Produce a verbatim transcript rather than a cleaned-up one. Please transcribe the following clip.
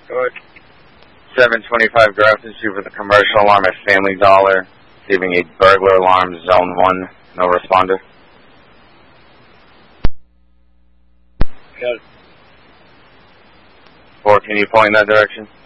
Go ahead. seven twenty-five Grafton Street with a commercial alarm at Family Dollar. Receiving a burglar alarm, zone one. No responder. Got it. Four, can you point in that direction?